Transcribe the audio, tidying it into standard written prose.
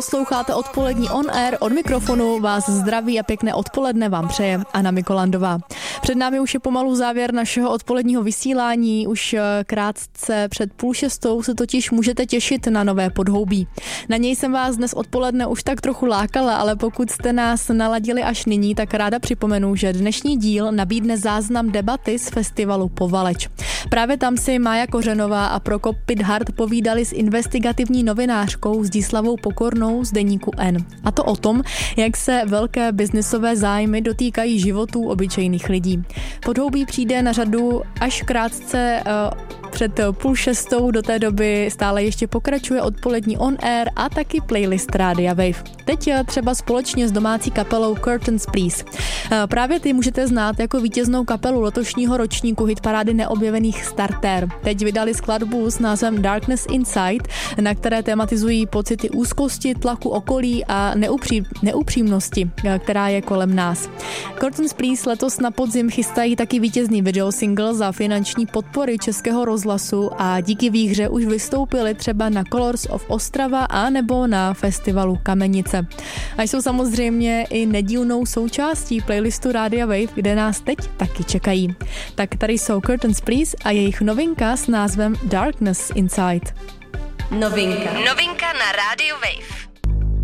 Posloucháte odpolední On Air, od mikrofonu vás zdraví a pěkné odpoledne vám přeje Anna Mikolandová. Před námi už je pomalu závěr našeho odpoledního vysílání, už krátce před 5:30 se totiž můžete těšit na nové podhoubí. Na něj jsem vás dnes odpoledne už tak trochu lákala, ale pokud jste nás naladili až nyní, tak ráda připomenu, že dnešní díl nabídne záznam debaty z festivalu Povaleč. Právě tam si Mája Kořenová a Prokop Pithart povídali s investigativní novinářkou Zdislavou Pokornou z deníku N. A to o tom, jak se velké biznisové zájmy dotýkají životů obyčejných lidí. Podhoubí přijde na řadu až krátce před 5:30, do té doby stále ještě pokračuje odpolední On Air a taky playlist Rádia Wave. Teď třeba společně s domácí kapelou Curtains Please. Právě ty můžete znát jako vítěznou kapelu letošního ročníku hitparády neobjevených Starter. Teď vydali skladbu s názvem Darkness Inside, na které tematizují pocity úzkosti, tlaku okolí a neupřímnosti, která je kolem nás. Curtains Please letos na podzim chystají taky vítězný videosingle za finanční podpory Českého rozhlasu a díky výhře už vystoupili třeba na Colors of Ostrava a nebo na festivalu Kamenice. A jsou samozřejmě i nedílnou součástí playlistu Rádia Wave, kde nás teď taky čekají. Tak tady jsou Curtains Please a jejich novinka s názvem Darkness Inside. Novinka na Rádiu Wave.